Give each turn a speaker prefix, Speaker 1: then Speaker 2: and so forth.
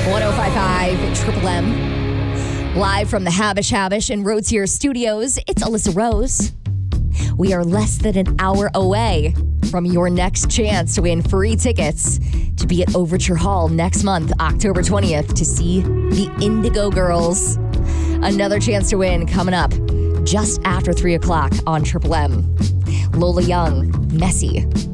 Speaker 1: 105.5 Triple M. Live from the Habish and Rhodes Here studios, it's Alyssa Rose. We are less than an hour away from your next chance to win free tickets to be at Overture Hall next month, October 20th, to see the Indigo Girls. Another chance to win coming up just after 3 o'clock on Triple M. Lola Young, Messy.